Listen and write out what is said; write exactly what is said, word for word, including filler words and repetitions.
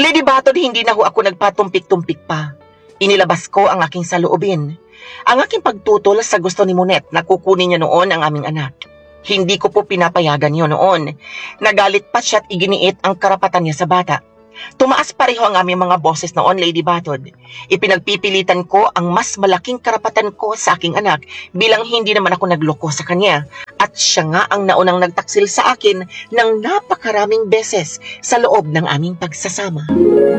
Lady Batod, hindi na ho ako nagpatumpik-tumpik pa. Inilabas ko ang aking saloobin. Ang aking pagtutol sa gusto ni Monet na kukunin niya noon ang aming anak. Hindi ko po pinapayagan yun noon. Nagalit pa siya at iginiit ang karapatan niya sa bata. Tumaas pareho ang aming mga boses noon, Lady Batod. Ipinagpipilitan ko ang mas malaking karapatan ko sa aking anak bilang hindi naman ako nagloko sa kanya. At siya nga ang naunang nagtaksil sa akin ng napakaraming beses sa loob ng aming pagsasama.